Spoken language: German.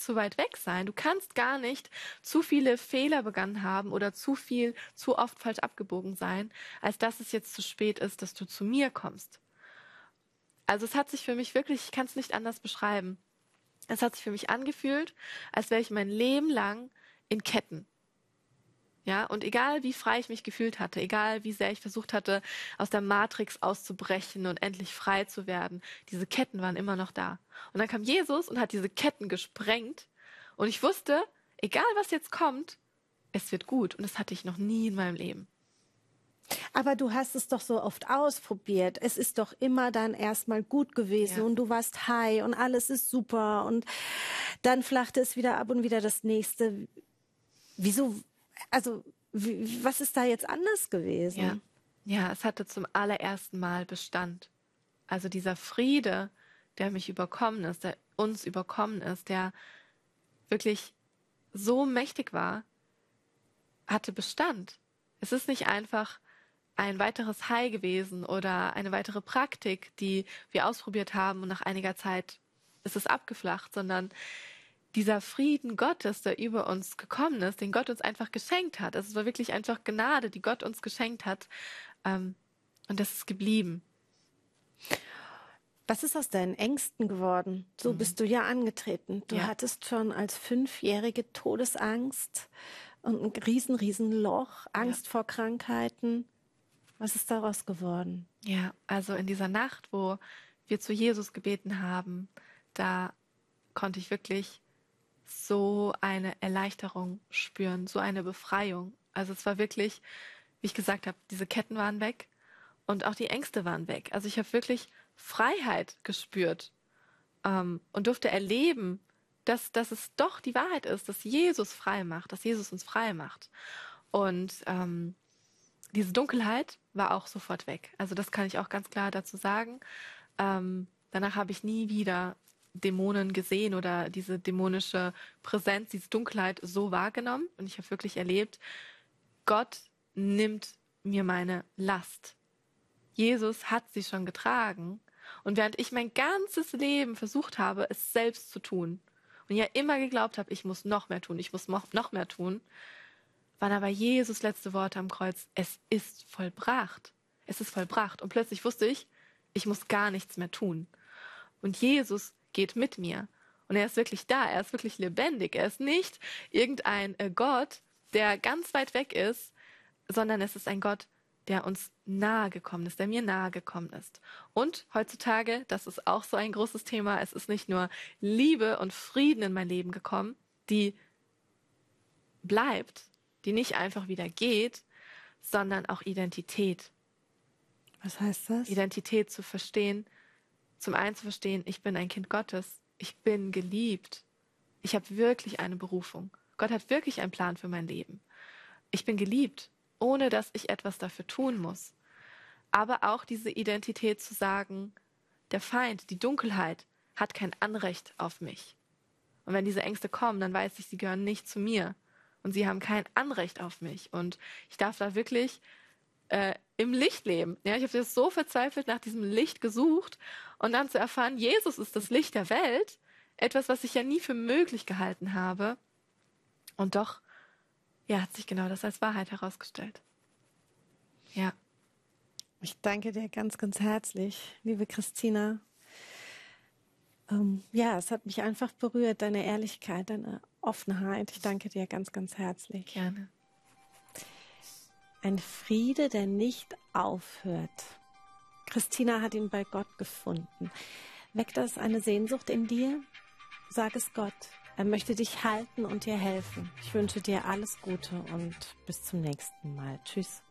zu weit weg sein. Du kannst gar nicht zu viele Fehler begangen haben oder zu oft falsch abgebogen sein, als dass es jetzt zu spät ist, dass du zu mir kommst. Also es hat sich für mich wirklich, ich kann es nicht anders beschreiben. Es hat sich für mich angefühlt, als wäre ich mein Leben lang in Ketten. Ja, und egal wie frei ich mich gefühlt hatte, egal wie sehr ich versucht hatte, aus der Matrix auszubrechen und endlich frei zu werden, diese Ketten waren immer noch da. Und dann kam Jesus und hat diese Ketten gesprengt und ich wusste, egal was jetzt kommt, es wird gut. Und das hatte ich noch nie in meinem Leben. Aber du hast es doch so oft ausprobiert. Es ist doch immer dann erstmal gut gewesen und du warst high und alles ist super und dann flachte es wieder ab und wieder das nächste. Wieso? Also, was ist da jetzt anders gewesen? Ja, es hatte zum allerersten Mal Bestand. Also dieser Friede, der mich überkommen ist, der uns überkommen ist, der wirklich so mächtig war, hatte Bestand. Es ist nicht einfach ein weiteres High gewesen oder eine weitere Praktik, die wir ausprobiert haben und nach einiger Zeit ist es abgeflacht, sondern dieser Frieden Gottes, der über uns gekommen ist, den Gott uns einfach geschenkt hat. Also es war wirklich einfach Gnade, die Gott uns geschenkt hat. Und das ist geblieben. Was ist aus deinen Ängsten geworden? So bist du ja angetreten. Du hattest schon als 5-Jährige Todesangst und ein riesen Loch, Angst vor Krankheiten. Was ist daraus geworden? Ja, also in dieser Nacht, wo wir zu Jesus gebeten haben, da konnte ich wirklich so eine Erleichterung spüren, so eine Befreiung. Also es war wirklich, wie ich gesagt habe, diese Ketten waren weg und auch die Ängste waren weg. Also ich habe wirklich Freiheit gespürt und durfte erleben, dass es doch die Wahrheit ist, dass Jesus frei macht, dass Jesus uns frei macht. Und diese Dunkelheit war auch sofort weg. Also das kann ich auch ganz klar dazu sagen. Danach habe ich nie wieder Dämonen gesehen oder diese dämonische Präsenz, diese Dunkelheit so wahrgenommen. Und ich habe wirklich erlebt, Gott nimmt mir meine Last. Jesus hat sie schon getragen. Und während ich mein ganzes Leben versucht habe, es selbst zu tun und ja immer geglaubt habe, ich muss noch mehr tun, ich muss noch mehr tun, waren aber Jesus letzte Worte am Kreuz, es ist vollbracht. Es ist vollbracht. Und plötzlich wusste ich, ich muss gar nichts mehr tun. Und Jesus geht mit mir. Und er ist wirklich da, er ist wirklich lebendig. Er ist nicht irgendein Gott, der ganz weit weg ist, sondern es ist ein Gott, der uns nahe gekommen ist, der mir nahe gekommen ist. Und heutzutage, das ist auch so ein großes Thema, es ist nicht nur Liebe und Frieden in mein Leben gekommen, die bleibt, die nicht einfach wieder geht, sondern auch Identität. Was heißt das? Identität zu verstehen, zum einen zu verstehen, ich bin ein Kind Gottes, ich bin geliebt, ich habe wirklich eine Berufung. Gott hat wirklich einen Plan für mein Leben. Ich bin geliebt, ohne dass ich etwas dafür tun muss. Aber auch diese Identität zu sagen, der Feind, die Dunkelheit, hat kein Anrecht auf mich. Und wenn diese Ängste kommen, dann weiß ich, sie gehören nicht zu mir. Und sie haben kein Anrecht auf mich. Und ich darf da wirklich im Licht leben. Ja, ich habe das so verzweifelt nach diesem Licht gesucht und dann zu erfahren, Jesus ist das Licht der Welt. Etwas, was ich ja nie für möglich gehalten habe. Und doch, ja, hat sich genau das als Wahrheit herausgestellt. Ja. Ich danke dir ganz herzlich, liebe Christina. Ja, es hat mich einfach berührt, deine Ehrlichkeit, deine Offenheit. Ich danke dir ganz herzlich. Gerne. Ein Friede, der nicht aufhört. Christina hat ihn bei Gott gefunden. Weckt das eine Sehnsucht in dir? Sag es Gott. Er möchte dich halten und dir helfen. Ich wünsche dir alles Gute und bis zum nächsten Mal. Tschüss.